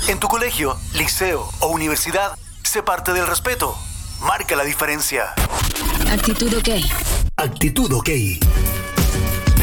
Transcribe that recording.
En tu colegio, liceo o universidad, sé parte del respeto. Marca la diferencia. Actitud OK. Actitud OK.